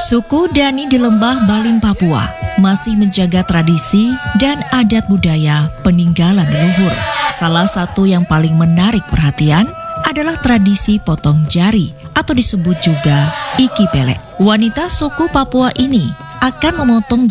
Suku Dani di Lembah Balim, Papua masih menjaga tradisi dan adat budaya peninggalan leluhur. Salah satu yang paling menarik perhatian adalah tradisi potong jari atau disebut juga iki pelek. Wanita suku Papua ini akan memotong